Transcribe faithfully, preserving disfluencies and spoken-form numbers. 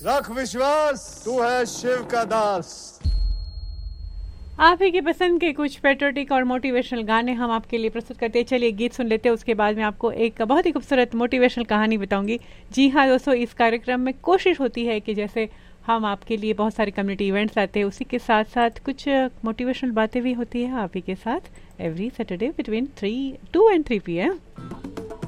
रख विश्वास, तू है शिव का दास। आप ही के पसंद के कुछ पेट्रियोटिक और मोटिवेशनल गाने हम आपके लिए प्रस्तुत करते हैं। चलिए गीत सुन लेते हैं, उसके बाद मैं आपको एक बहुत ही खूबसूरत मोटिवेशनल कहानी बताऊंगी। जी हाँ दोस्तों, इस कार्यक्रम में कोशिश होती है कि जैसे हम आपके लिए बहुत सारे कम्युनिटी इवेंट्स लाते हैं, उसी के साथ साथ कुछ मोटिवेशनल बातें भी होती है आप ही के साथ every Saturday between three to and three P M.